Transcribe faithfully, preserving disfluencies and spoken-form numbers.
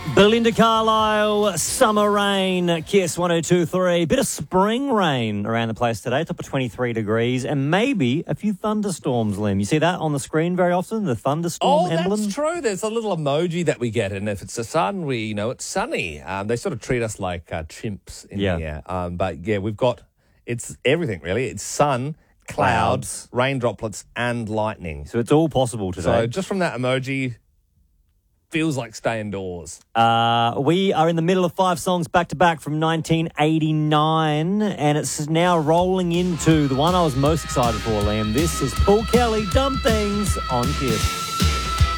Belinda Carlisle, Summer Rain, Kiss one oh two point three. Bit of spring rain around the place today, top of twenty-three degrees, and maybe a few thunderstorms, Lim. You see that on the screen very often, the thunderstorm oh, emblem? That's true. There's a little emoji that we get, and if it's the sun, we know it's sunny. Um, they sort of treat us like uh, chimps in Yeah. here. Um, but, yeah, we've got, it's everything, really. It's sun, clouds, Clouds. rain droplets, and lightning. So it's all possible today. So just from that emoji, feels like stay indoors. Uh, we are in the middle of five songs back-to-back from nineteen eighty-nine, and it's now rolling into the one I was most excited for, Liam. This is Paul Kelly, Dumb Things on Kiss.